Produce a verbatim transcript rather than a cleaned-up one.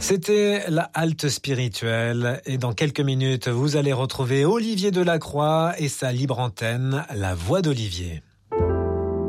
C'était la halte spirituelle et dans quelques minutes, vous allez retrouver Olivier Delacroix et sa libre antenne, La Voix d'Olivier.